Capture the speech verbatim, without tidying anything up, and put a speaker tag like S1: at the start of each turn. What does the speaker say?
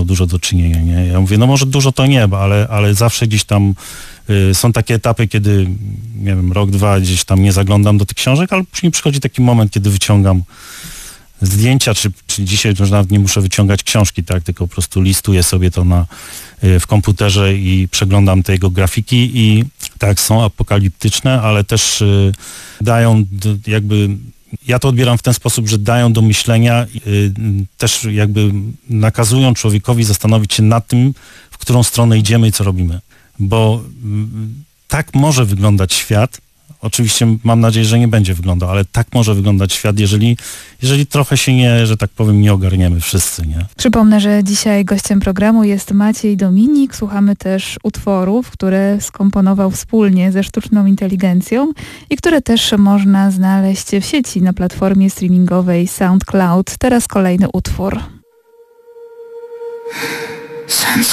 S1: dużo do czynienia, nie? Ja mówię, no może dużo to nie, ale, ale zawsze gdzieś tam y, są takie etapy, kiedy, nie wiem, rok, dwa gdzieś tam nie zaglądam do tych książek, ale później przychodzi taki moment, kiedy wyciągam zdjęcia, czy, czy dzisiaj już nawet nie muszę wyciągać książki, tak, tylko po prostu listuję sobie to na, w komputerze i przeglądam te jego grafiki i tak, są apokaliptyczne, ale też y, dają d, jakby, ja to odbieram w ten sposób, że dają do myślenia, y, też jakby nakazują człowiekowi zastanowić się nad tym, w którą stronę idziemy i co robimy, bo y, tak może wyglądać świat. Oczywiście mam nadzieję, że nie będzie wyglądał, ale tak może wyglądać świat, jeżeli, jeżeli trochę się nie, że tak powiem, nie ogarniemy wszyscy, nie?
S2: Przypomnę, że dzisiaj gościem programu jest Maciej Dominik. Słuchamy też utworów, które skomponował wspólnie ze sztuczną inteligencją i które też można znaleźć w sieci na platformie streamingowej SoundCloud. Teraz kolejny utwór.